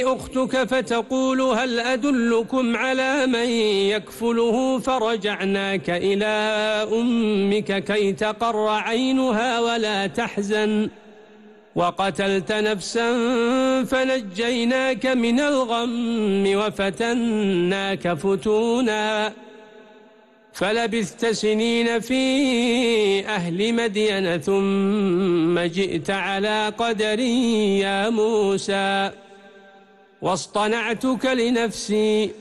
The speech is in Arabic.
أختك فتقول هل أدلكم على من يكفله فرجعناك إلى أمك كي تقر عينها ولا تحزن وقتلت نفسا فنجيناك من الغم وفتناك فتونا فلبثت سنين في أهل مدين ثم جئت على قدر يا موسى واصطنعتك لنفسي